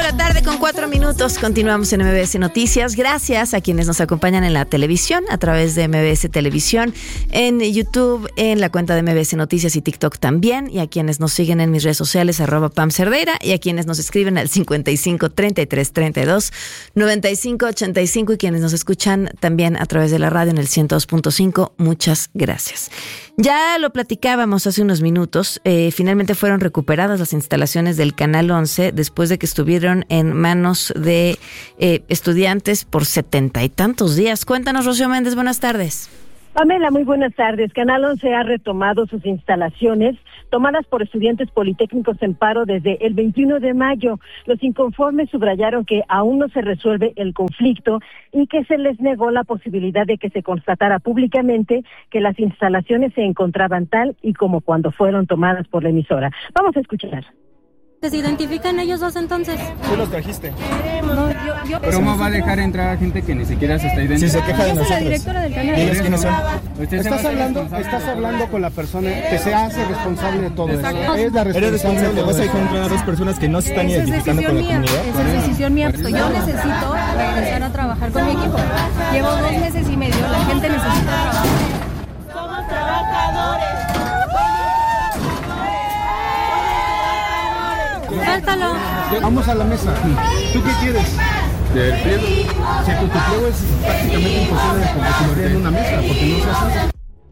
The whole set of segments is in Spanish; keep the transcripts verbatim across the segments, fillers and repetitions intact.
la tarde con cuatro minutos. Continuamos en M B S Noticias. Gracias a quienes nos acompañan en la televisión, a través de M B S Televisión, en YouTube, en la cuenta de M B S Noticias y TikTok también, y a quienes nos siguen en mis redes sociales, arroba Pam Cerdeira, y a quienes nos escriben al cincuenta y cinco, treinta y tres, treinta y dos, noventa y cinco, ochenta y cinco, y quienes nos escuchan también a través de la radio en el ciento dos punto cinco. Muchas gracias. Ya lo platicábamos hace unos minutos. Eh, finalmente fueron recuperadas las instalaciones del Canal once después de que estuvieron en manos de eh, estudiantes por setenta y tantos días. Cuéntanos, Rocío Méndez, buenas tardes. Pamela, muy buenas tardes. Canal once ha retomado sus instalaciones tomadas por estudiantes politécnicos en paro desde el veintiuno de mayo. Los inconformes subrayaron que aún no se resuelve el conflicto y que se les negó la posibilidad de que se constatara públicamente que las instalaciones se encontraban tal y como cuando fueron tomadas por la emisora. Vamos a escuchar. ¿Se identifican ellos dos entonces? ¿Tú los trajiste? No, yo, yo... Pero ¿cómo va a dejar entrar a gente que ni siquiera se está identificando? Si se queja de Yo soy nosotros. la directora del canal. Diles quiénes son. Estás hablando, estás hablando con la persona que se hace responsable de todo eso. Exacto. Es la responsable. Eres responsable, de vas a todo dejar entrar a dos personas que no se están Esa es identificando decisión con la mía, comunidad. esa es decisión mía. Pues yo necesito regresar a trabajar con mi equipo. Llevo dos meses y medio, la gente necesita trabajar. Somos trabajadores. Suéltalo. Vamos a la mesa. ¿Tú qué quieres? Del pliego. Si tu, tu pliego es prácticamente imposible de convertir en una mesa, porque no se hace.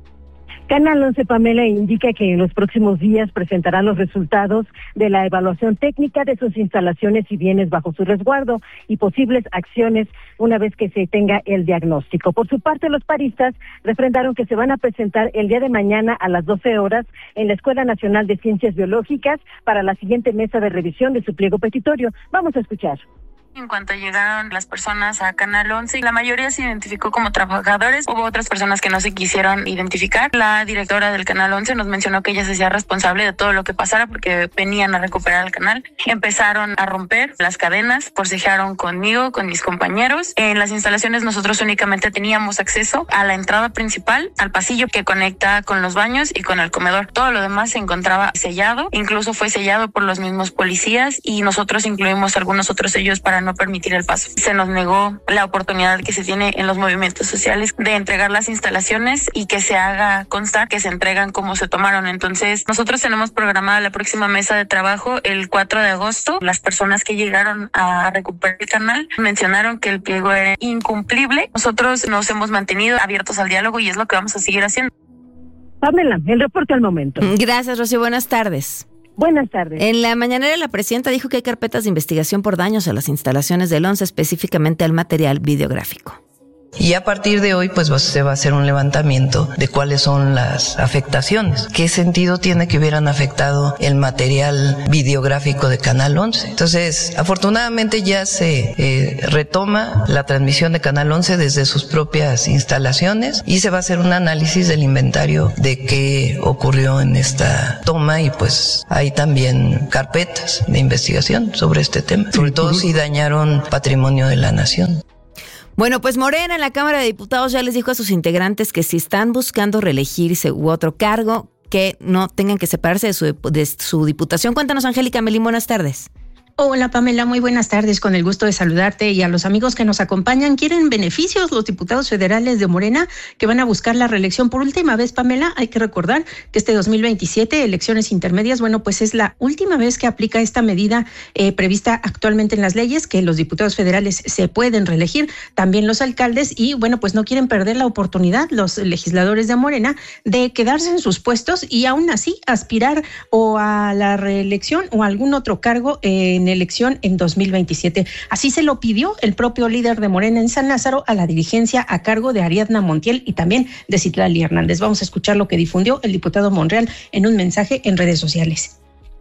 Canal once, Pamela, indica que en los próximos días presentará los resultados de la evaluación técnica de sus instalaciones y bienes bajo su resguardo y posibles acciones una vez que se tenga el diagnóstico. Por su parte, los paristas refrendaron que se van a presentar el día de mañana a las doce horas en la Escuela Nacional de Ciencias Biológicas para la siguiente mesa de revisión de su pliego petitorio. Vamos a escuchar. En cuanto llegaron las personas a Canal once, la mayoría se identificó como trabajadores. Hubo otras personas que no se quisieron identificar. La directora del Canal once nos mencionó que ella se hacía responsable de todo lo que pasara porque venían a recuperar el canal. Empezaron a romper las cadenas, forcejearon conmigo, con mis compañeros. En las instalaciones nosotros únicamente teníamos acceso a la entrada principal, al pasillo que conecta con los baños y con el comedor. Todo lo demás se encontraba sellado, incluso fue sellado por los mismos policías, y nosotros incluimos algunos otros sellos para no permitir el paso. Se nos negó la oportunidad que se tiene en los movimientos sociales de entregar las instalaciones y que se haga constar que se entregan como se tomaron. Entonces, nosotros tenemos programada la próxima mesa de trabajo el cuatro de agosto. Las personas que llegaron a recuperar el canal mencionaron que el pliego era incumplible. Nosotros nos hemos mantenido abiertos al diálogo y es lo que vamos a seguir haciendo. Pamela, el reporte al momento. Gracias, Rocío. Buenas tardes. Buenas tardes. En la mañanera, la presidenta dijo que hay carpetas de investigación por daños a las instalaciones del once, específicamente al material videográfico. Y a partir de hoy, pues se va a hacer un levantamiento de cuáles son las afectaciones. ¿Qué sentido tiene que hubieran afectado el material videográfico de Canal once? Entonces, afortunadamente ya se eh, retoma la transmisión de Canal once desde sus propias instalaciones y se va a hacer un análisis del inventario de qué ocurrió en esta toma, y pues hay también carpetas de investigación sobre este tema, sobre todo si dañaron patrimonio de la nación. Bueno, pues Morena en la Cámara de Diputados ya les dijo a sus integrantes que si están buscando reelegirse u otro cargo, que no tengan que separarse de su, de su diputación. Cuéntanos, Angélica Melín, buenas tardes. Hola Pamela, muy buenas tardes, con el gusto de saludarte y a los amigos que nos acompañan. ¿Quieren beneficios los diputados federales de Morena que van a buscar la reelección por última vez, Pamela? Hay que recordar que este dos mil veintisiete, elecciones intermedias, bueno, pues es la última vez que aplica esta medida eh, prevista actualmente en las leyes, que los diputados federales se pueden reelegir, también los alcaldes, y bueno, pues no quieren perder la oportunidad los legisladores de Morena de quedarse en sus puestos y aún así aspirar o a la reelección o a algún otro cargo en elección en dos mil veintisiete. Así se lo pidió el propio líder de Morena en San Lázaro a la dirigencia a cargo de Ariadna Montiel y también de Citlali Hernández. Vamos a escuchar lo que difundió el diputado Monreal en un mensaje en redes sociales.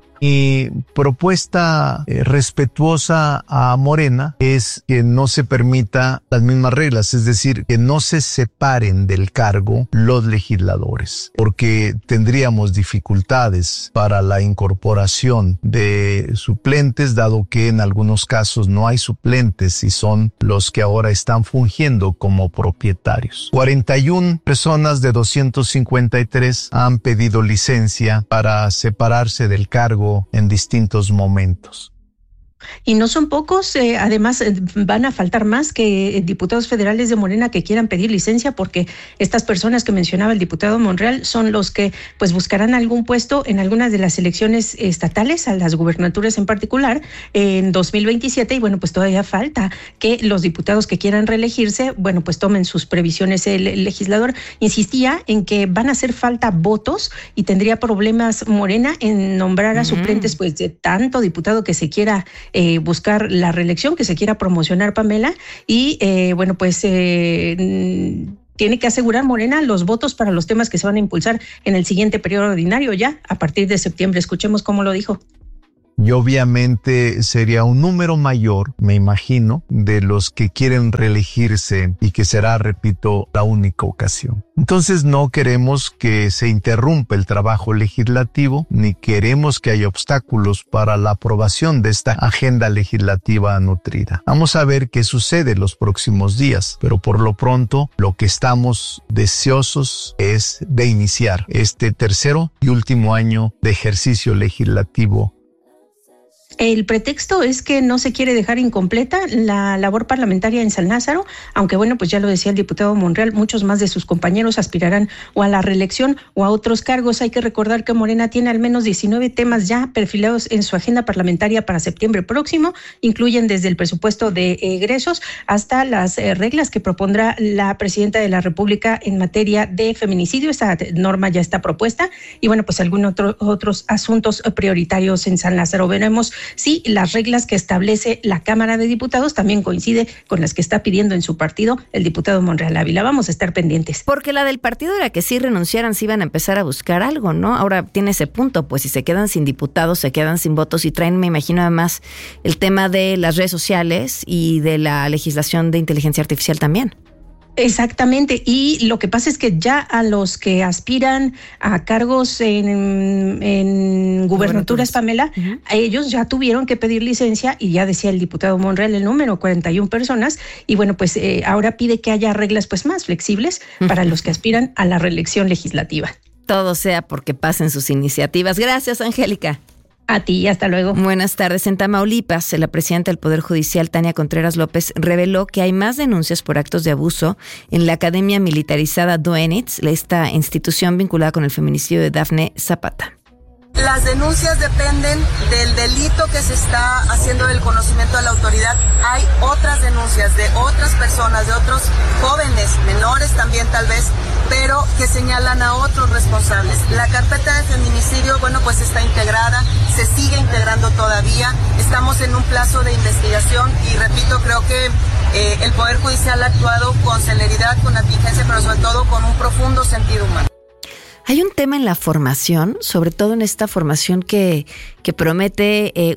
Mi propuesta eh, respetuosa a Morena es que no se permita las mismas reglas, es decir, que no se separen del cargo los legisladores, porque tendríamos dificultades para la incorporación de suplentes, dado que en algunos casos no hay suplentes y son los que ahora están fungiendo como propietarios. cuarenta y una personas de doscientos cincuenta y tres han pedido licencia para separarse del cargo en distintos momentos. Y no son pocos, eh, además eh, van a faltar más que eh, diputados federales de Morena que quieran pedir licencia, porque estas personas que mencionaba el diputado Monreal son los que pues buscarán algún puesto en algunas de las elecciones estatales, a las gubernaturas en particular, eh, en dos mil veintisiete, y bueno, pues todavía falta que los diputados que quieran reelegirse, bueno, pues tomen sus previsiones. El, el legislador insistía en que van a hacer falta votos y tendría problemas Morena en nombrar a mm. suplentes pues de tanto diputado que se quiera Eh, buscar la reelección, que se quiera promocionar, Pamela, y eh, bueno, pues eh, tiene que asegurar Morena los votos para los temas que se van a impulsar en el siguiente periodo ordinario ya, a partir de septiembre. Escuchemos cómo lo dijo. Y obviamente sería un número mayor, me imagino, de los que quieren reelegirse y que será, repito, la única ocasión. Entonces no queremos que se interrumpa el trabajo legislativo, ni queremos que haya obstáculos para la aprobación de esta agenda legislativa nutrida. Vamos a ver qué sucede los próximos días, pero por lo pronto lo que estamos deseosos es de iniciar este tercero y último año de ejercicio legislativo. El pretexto es que no se quiere dejar incompleta la labor parlamentaria en San Lázaro, aunque bueno, pues ya lo decía el diputado Monreal, muchos más de sus compañeros aspirarán o a la reelección o a otros cargos. Hay que recordar que Morena tiene al menos diecinueve temas ya perfilados en su agenda parlamentaria para septiembre próximo, incluyen desde el presupuesto de egresos hasta las eh, reglas que propondrá la presidenta de la República en materia de feminicidio. Esta norma ya está propuesta y bueno, pues algunos otro, otros asuntos prioritarios en San Lázaro. Veremos si las reglas que establece la Cámara de Diputados también coincide con las que está pidiendo en su partido el diputado Monreal Ávila. Vamos a estar pendientes. Porque la del partido era que si renunciaran, si iban a empezar a buscar algo, ¿no? Ahora tiene ese punto, pues si se quedan sin diputados, se quedan sin votos y traen, me imagino además, el tema de las redes sociales y de la legislación de inteligencia artificial también. Exactamente, y lo que pasa es que ya a los que aspiran a cargos en, en gubernaturas, Pamela, uh-huh. a ellos ya tuvieron que pedir licencia y ya decía el diputado Monreal el número, cuarenta y una personas, y bueno, pues eh, ahora pide que haya reglas pues más flexibles uh-huh. para los que aspiran a la reelección legislativa. Todo sea porque pasen sus iniciativas. Gracias, Angélica. A ti, hasta luego. Buenas tardes. En Tamaulipas, la presidenta del Poder Judicial, Tania Contreras López, reveló que hay más denuncias por actos de abuso en la Academia Militarizada Duenitz, esta institución vinculada con el feminicidio de Dafne Zapata. Las denuncias dependen del delito que se está haciendo del conocimiento de la autoridad. Hay otras denuncias de otras personas, de otros jóvenes, menores también tal vez, pero que señalan a otros responsables. La carpeta de feminicidio, bueno, pues está integrada, se sigue integrando todavía. Estamos en un plazo de investigación y repito, creo que eh, el Poder Judicial ha actuado con celeridad, con atingencia, pero sobre todo con un profundo sentido humano. Hay un tema en la formación, sobre todo en esta formación que, que promete eh,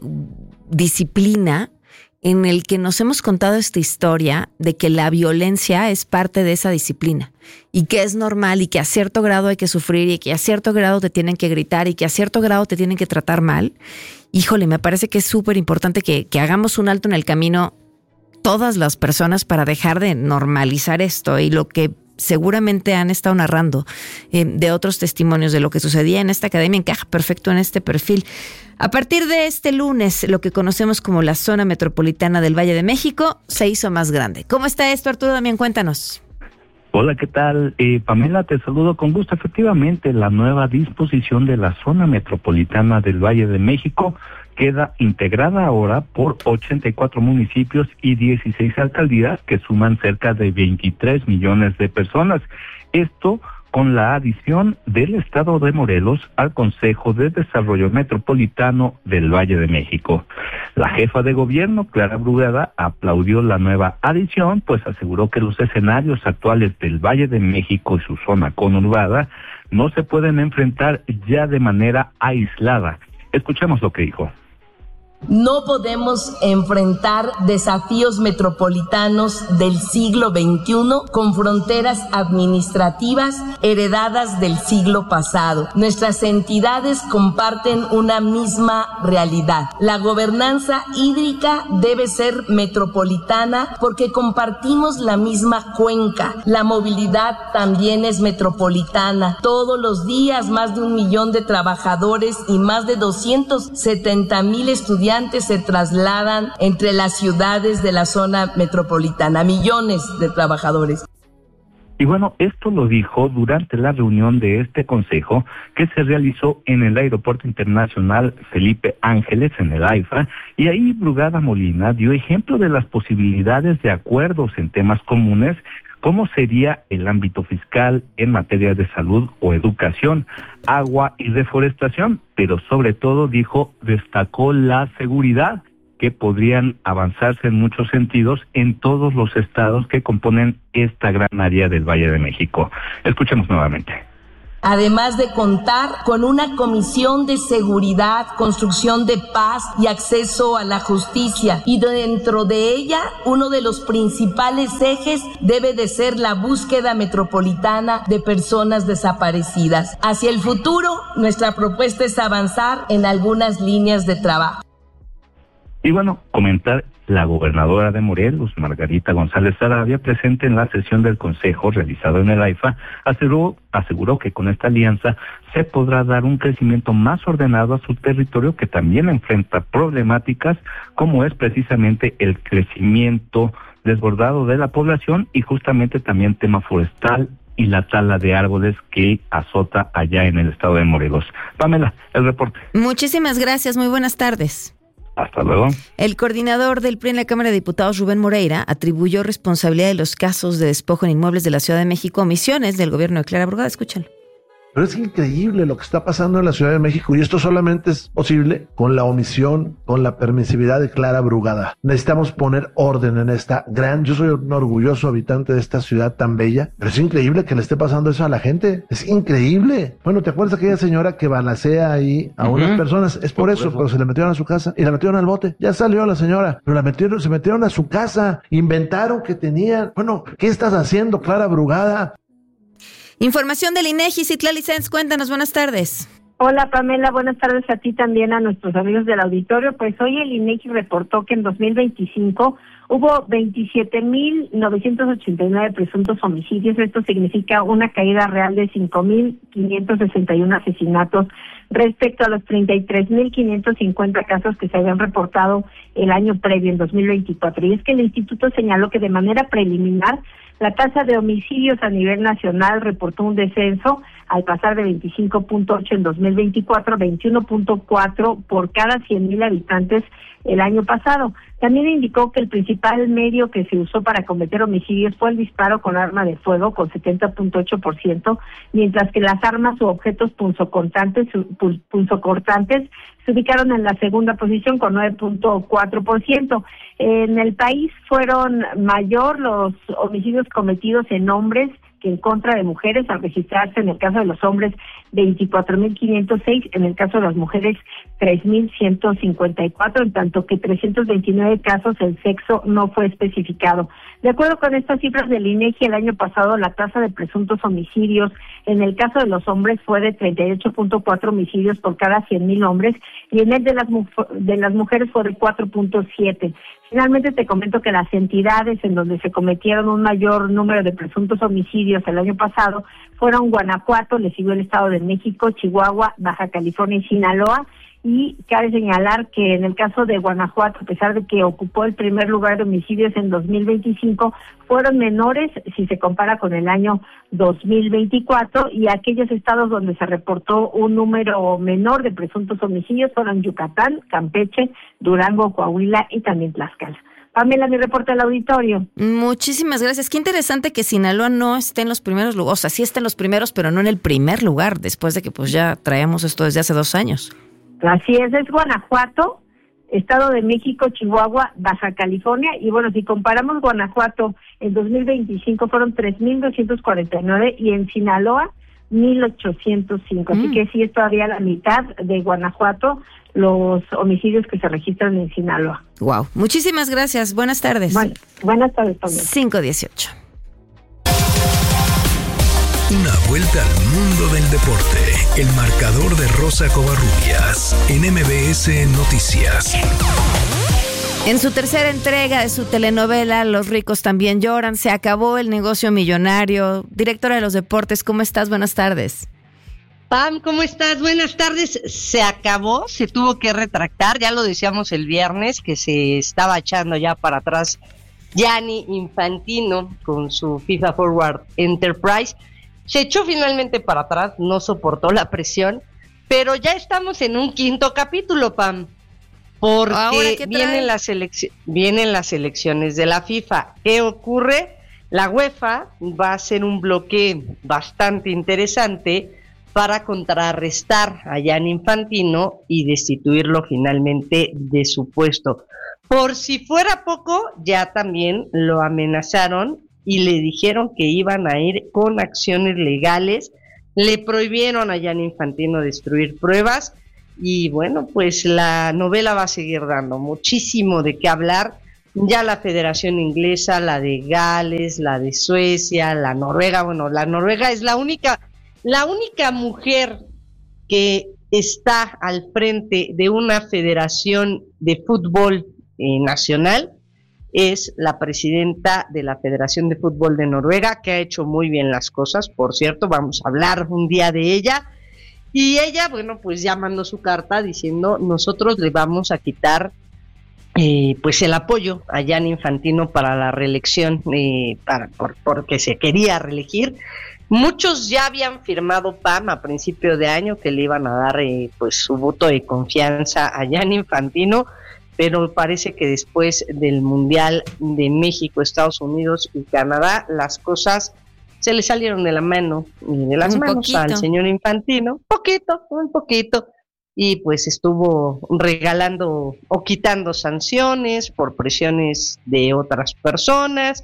disciplina, en el que nos hemos contado esta historia de que la violencia es parte de esa disciplina y que es normal y que a cierto grado hay que sufrir y que a cierto grado te tienen que gritar y que a cierto grado te tienen que tratar mal. Híjole, me parece que es súper importante que, que hagamos un alto en el camino todas las personas para dejar de normalizar esto y lo que seguramente han estado narrando eh, de otros testimonios de lo que sucedía en esta academia encaja perfecto en este perfil. A partir de este lunes, lo que conocemos como la zona metropolitana del Valle de México se hizo más grande. ¿Cómo está esto, Arturo Damián? Cuéntanos. Hola, ¿qué tal? Eh, Pamela, te saludo con gusto. Efectivamente, la nueva disposición de la zona metropolitana del Valle de México queda integrada ahora por ochenta y cuatro municipios y dieciséis alcaldías que suman cerca de veintitrés millones de personas. Esto con la adición del estado de Morelos al Consejo de Desarrollo Metropolitano del Valle de México. La jefa de gobierno, Clara Brugada, aplaudió la nueva adición, pues aseguró que los escenarios actuales del Valle de México y su zona conurbada no se pueden enfrentar ya de manera aislada. Escuchemos lo que dijo. No podemos enfrentar desafíos metropolitanos del siglo veintiuno con fronteras administrativas heredadas del siglo pasado. Nuestras entidades comparten una misma realidad. La gobernanza hídrica debe ser metropolitana porque compartimos la misma cuenca. La movilidad también es metropolitana. Todos los días más de un millón de trabajadores y más de doscientos setenta mil estudiantes estudiantes se trasladan entre las ciudades de la zona metropolitana, millones de trabajadores. Y bueno, esto lo dijo durante la reunión de este consejo que se realizó en el Aeropuerto Internacional Felipe Ángeles, en el AIFA, y ahí Brugada Molina dio ejemplo de las posibilidades de acuerdos en temas comunes, como sería el ámbito fiscal en materia de salud o educación, agua y reforestación, pero sobre todo, dijo, destacó la seguridad, que podrían avanzarse en muchos sentidos en todos los estados que componen esta gran área del Valle de México. Escuchemos nuevamente. Además de contar con una comisión de seguridad, construcción de paz y acceso a la justicia. Y dentro de ella, uno de los principales ejes debe de ser la búsqueda metropolitana de personas desaparecidas. Hacia el futuro, nuestra propuesta es avanzar en algunas líneas de trabajo. Y bueno, comentar, la gobernadora de Morelos, Margarita González Saravia, presente en la sesión del Consejo realizado en el AIFA, aseguró, aseguró que con esta alianza se podrá dar un crecimiento más ordenado a su territorio, que también enfrenta problemáticas como es precisamente el crecimiento desbordado de la población y justamente también tema forestal y la tala de árboles que azota allá en el estado de Morelos. Pamela, el reporte. Muchísimas gracias, muy buenas tardes. Hasta luego. El coordinador del P R I en la Cámara de Diputados, Rubén Moreira, atribuyó responsabilidad de los casos de despojo en inmuebles de la Ciudad de México a omisiones del gobierno de Clara Brugada. Escúchalo. Pero es increíble lo que está pasando en la Ciudad de México y esto solamente es posible con la omisión, con la permisividad de Clara Brugada. Necesitamos poner orden en esta gran, yo soy un orgulloso habitante de esta ciudad tan bella, pero es increíble que le esté pasando eso a la gente, es increíble. Bueno, ¿te acuerdas de aquella señora que balacea ahí a uh-huh. unas personas? Es por, por eso, eso, pero se le metieron a su casa y la metieron al bote. Ya salió la señora, pero la metieron, se metieron a su casa, inventaron que tenían. Bueno, ¿qué estás haciendo, Clara Brugada? Información del INEGI, Citlali Sáenz, cuéntanos, buenas tardes. Hola Pamela, buenas tardes a ti también, a nuestros amigos del auditorio. Pues hoy el INEGI reportó que en dos mil veinticinco hubo veintisiete mil novecientos ochenta y nueve presuntos homicidios. Esto significa una caída real de cinco mil quinientos sesenta y uno asesinatos respecto a los treinta y tres mil quinientos cincuenta casos que se habían reportado el año previo, en dos mil veinticuatro. Y es que el instituto señaló que de manera preliminar la tasa de homicidios a nivel nacional reportó un descenso al pasar de veinticinco punto ocho en dos mil veinticuatro a veintiuno punto cuatro por cada cien mil habitantes el año pasado. También indicó que el principal medio que se usó para cometer homicidios fue el disparo con arma de fuego, con setenta punto ocho por ciento, mientras que las armas u objetos punzocortantes, punzocortantes se ubicaron en la segunda posición con nueve punto cuatro por ciento. En el país fueron mayor los homicidios cometidos en hombres que en contra de mujeres, al registrarse en el caso de los hombres veinticuatro mil quinientos seis, en el caso de las mujeres tres mil ciento cincuenta y cuatro, en tanto que trescientos veintinueve casos el sexo no fue especificado. De acuerdo con estas cifras del INEGI, el año pasado la tasa de presuntos homicidios en el caso de los hombres fue de treinta y ocho punto cuatro homicidios por cada cien mil hombres y en el de las, de las mujeres fue de cuatro punto siete. Finalmente te comento que las entidades en donde se cometieron un mayor número de presuntos homicidios el año pasado fueron Guanajuato, le siguió el Estado de México, Chihuahua, Baja California y Sinaloa. Y cabe señalar que en el caso de Guanajuato, a pesar de que ocupó el primer lugar de homicidios en dos mil veinticinco, fueron menores si se compara con el año dos mil veinticuatro, y aquellos estados donde se reportó un número menor de presuntos homicidios fueron Yucatán, Campeche, Durango, Coahuila y también Tlaxcala. Pamela, mi reporte al auditorio. Muchísimas gracias. Qué interesante que Sinaloa no esté en los primeros lugares. O sea, sí está en los primeros, pero no en el primer lugar, después de que pues ya traemos esto desde hace dos años. Así es, es Guanajuato, Estado de México, Chihuahua, Baja California, y bueno, si comparamos Guanajuato en dos mil veinticinco fueron tres mil doscientos cuarenta y nueve y en Sinaloa mil ochocientos cinco, mm. así que sí es todavía la mitad de Guanajuato los homicidios que se registran en Sinaloa. Wow, muchísimas gracias, buenas tardes. Bueno, buenas tardes también. cinco dieciocho. Una vuelta al mundo del deporte. El marcador de Rosa Covarrubias en M B S Noticias. En su tercera entrega de su telenovela Los ricos también lloran, se acabó el negocio millonario. Directora de los deportes, ¿cómo estás? Buenas tardes. Pam, ¿cómo estás? Buenas tardes. Se acabó, se tuvo que retractar, ya lo decíamos el viernes, que se estaba echando ya para atrás Gianni Infantino con su FIFA Forward Enterprise. Se echó finalmente para atrás, no soportó la presión, pero ya estamos en un quinto capítulo, Pam, porque vienen las, elecci- vienen las elecciones de la FIFA. ¿Qué ocurre? La UEFA va a hacer un bloque bastante interesante para contrarrestar a Gianni Infantino y destituirlo finalmente de su puesto. Por si fuera poco, ya también lo amenazaron y le dijeron que iban a ir con acciones legales. Le prohibieron a Gianni Infantino destruir pruebas y bueno, pues la novela va a seguir dando muchísimo de qué hablar. Ya la Federación Inglesa, la de Gales, la de Suecia, la Noruega, bueno, la Noruega es la única, la única mujer que está al frente de una federación de fútbol eh, nacional, es la presidenta de la Federación de Fútbol de Noruega, que ha hecho muy bien las cosas, por cierto, vamos a hablar un día de ella, y ella, bueno, pues ya mandó su carta diciendo, nosotros le vamos a quitar Eh, pues el apoyo a Gianni Infantino para la reelección, eh, para, por, porque se quería reelegir. Muchos ya habían firmado, Pam, a principio de año que le iban a dar eh, pues su voto de confianza a Gianni Infantino, pero parece que después del Mundial de México, Estados Unidos y Canadá, las cosas se le salieron de la mano, de las un manos poquito. al señor Infantino, poquito, un poquito, y pues estuvo regalando o quitando sanciones por presiones de otras personas.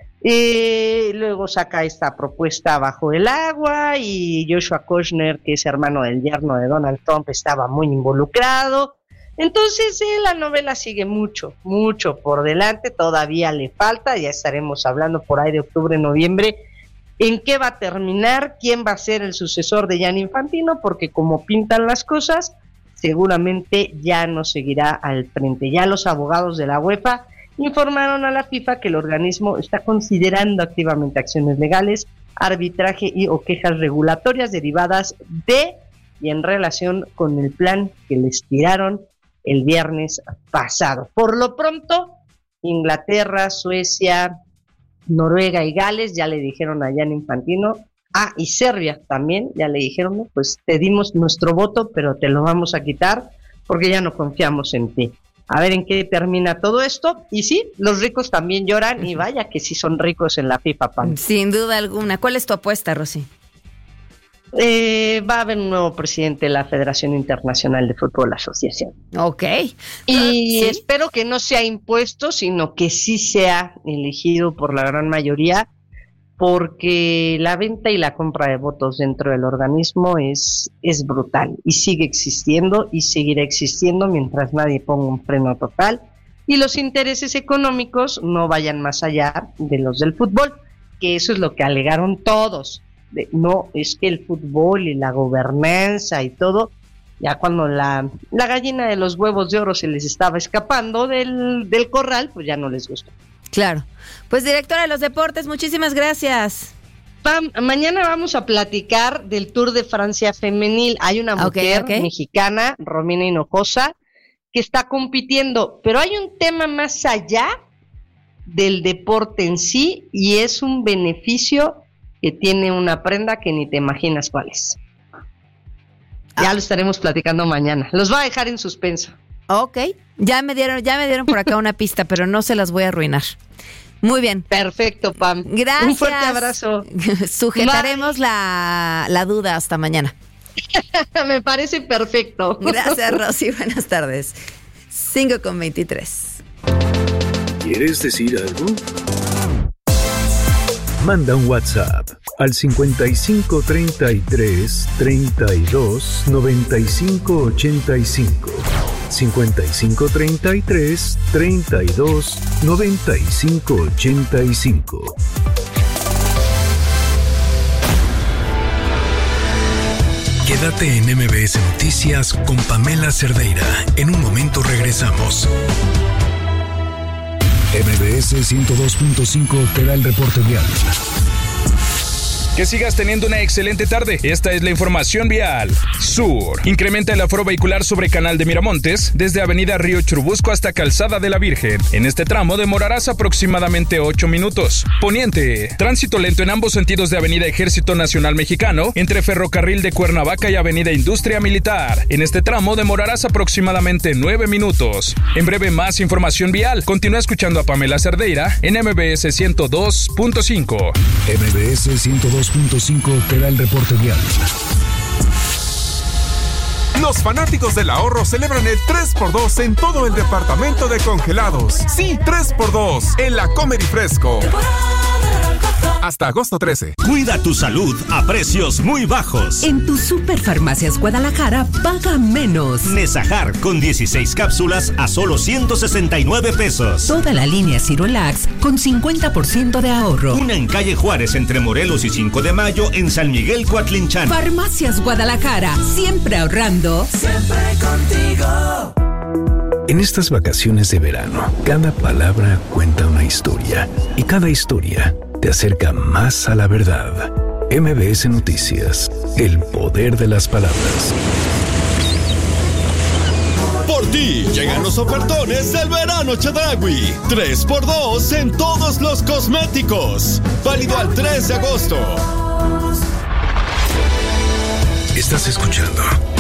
Eh, luego saca esta propuesta bajo el agua y Joshua Kushner, que es hermano del yerno de Donald Trump, estaba muy involucrado. Entonces eh, la novela sigue mucho, mucho por delante, todavía le falta, ya estaremos hablando por ahí de octubre, noviembre, en qué va a terminar, quién va a ser el sucesor de Gianni Infantino, porque como pintan las cosas, seguramente ya no seguirá al frente. Ya los abogados de la UEFA informaron a la FIFA que el organismo está considerando activamente acciones legales, arbitraje y o quejas regulatorias derivadas de y en relación con el plan que les tiraron el viernes pasado. Por lo pronto, Inglaterra, Suecia, Noruega y Gales ya le dijeron a Gianni Infantino, ah, y Serbia también, ya le dijeron, no, pues te dimos nuestro voto, pero te lo vamos a quitar porque ya no confiamos en ti. A ver en qué termina todo esto. Y sí, los ricos también lloran y vaya que sí son ricos en la FIFA, Pam. Sin duda alguna. ¿Cuál es tu apuesta, Rosy? Eh, va a haber un nuevo presidente de la Federación Internacional de Fútbol Asociación. Ok. Y ¿Sí? espero que no sea impuesto, sino que sí sea elegido por la gran mayoría, porque la venta y la compra de votos dentro del organismo es, es brutal y sigue existiendo y seguirá existiendo mientras nadie ponga un freno total y los intereses económicos no vayan más allá de los del fútbol, que eso es lo que alegaron todos. De, no, es que el fútbol y la gobernanza y todo, ya cuando la, la gallina de los huevos de oro se les estaba escapando del, del corral, pues ya no les gustó. Claro. Pues directora de los deportes, muchísimas gracias. Pam, mañana vamos a platicar del Tour de Francia femenil. Hay una mujer okay, okay. mexicana, Romina Hinojosa, que está compitiendo, pero hay un tema más allá del deporte en sí y es un beneficio que tiene una prenda que ni te imaginas cuál es. Ya ah. lo estaremos platicando mañana. Los voy a dejar en suspenso. Ok, ya me dieron, ya me dieron por acá una pista, pero no se las voy a arruinar. Muy bien. Perfecto, Pam. Gracias. Un fuerte abrazo. Sujetaremos la, la duda hasta mañana. Me parece perfecto. Gracias, Rosy. Buenas tardes. cinco con veintitrés. ¿Quieres decir algo? Manda un WhatsApp al cincuenta y cinco treinta y tres treinta y dos noventa y cinco ochenta y cinco. cincuenta y cinco treinta y tres treinta y dos noventa y cinco ochenta y cinco. Quédate en M B S Noticias con Pamela Cerdeira. En un momento regresamos. M B S ciento dos punto cinco te da el reporte vial. Que sigas teniendo una excelente tarde. Esta es la información vial. Sur. Incrementa el aforo vehicular sobre Canal de Miramontes desde Avenida Río Churubusco hasta Calzada de la Virgen. En este tramo demorarás aproximadamente ocho minutos. Poniente. Tránsito lento en ambos sentidos de Avenida Ejército Nacional Mexicano entre Ferrocarril de Cuernavaca y Avenida Industria Militar. En este tramo demorarás aproximadamente nueve minutos. En breve, más información vial. Continúa escuchando a Pamela Cerdeira en M B S ciento dos punto cinco. M B S ciento dos punto cinco te da el reporte vial. Los fanáticos del ahorro celebran el tres por dos en todo el departamento de congelados. Sí, tres por dos en la Comer y Fresco. Hasta agosto trece. Cuida tu salud a precios muy bajos. En tu Superfarmacias Guadalajara paga menos. Nesajar con dieciséis cápsulas a solo ciento sesenta y nueve pesos. Toda la línea Cirolax con cincuenta por ciento de ahorro. Una en calle Juárez entre Morelos y cinco de mayo en San Miguel Coatlinchan. Farmacias Guadalajara, siempre ahorrando. Siempre contigo. En estas vacaciones de verano, cada palabra cuenta una historia y cada historia te acerca más a la verdad. M B S Noticias, el poder de las palabras. Por ti llegan los ofertones del verano Chedraui. tres por dos en todos los cosméticos. Válido al tres de agosto. Estás escuchando